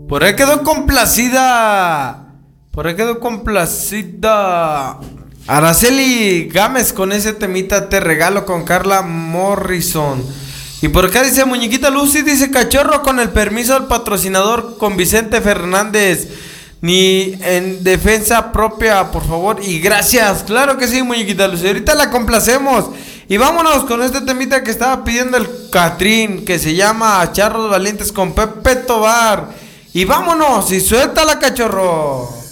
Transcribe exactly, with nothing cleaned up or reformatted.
Por ahí quedó complacida. Por ahí quedó complacida Araceli Gámez con ese temita Te Regalo con Carla Morrison. Y por acá dice Muñequita Lucy, dice Cachorro, con el permiso del patrocinador, con Vicente Fernández, ni en defensa propia, por favor. Y gracias, claro que sí, Muñequita Lucy. Ahorita la complacemos. Y vámonos con este temita que estaba pidiendo el Catrín, que se llama Charros Valientes con Pepe Tobar. Y vámonos, y suéltala, Cachorro.